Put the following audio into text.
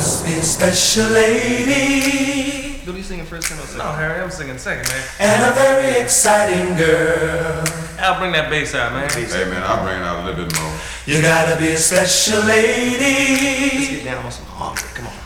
must be a special lady. Who are you singing first, tenor, second? No, Harry, I'm singing second, man. And a very exciting girl. Al, bring that bass out, man. Hey man, I'll bring it out a little bit more. You gotta be a special lady. Let's get down on some harmony. Come on.